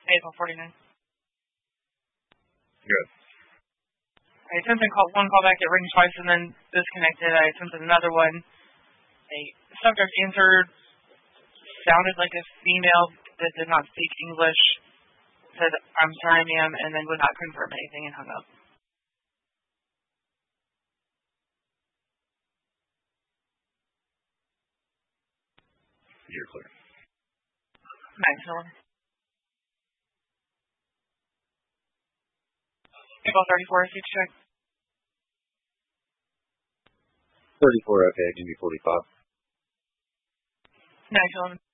April 49. Good. I attempted one call back, it rang twice and then disconnected. I attempted another one. A subject answered, sounded like a female that did not speak English, said, "I'm sorry, ma'am," and then would not confirm anything and hung up. You're clear. Maximum. April 34, if you check. 34, okay, give me 45. Maximum.